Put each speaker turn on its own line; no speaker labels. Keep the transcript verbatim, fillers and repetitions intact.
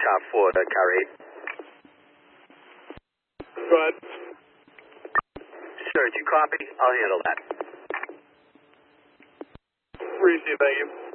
Top four, uh, car eight.
Go ahead.
Sir, did you copy? I'll handle that.
Receive, thank you.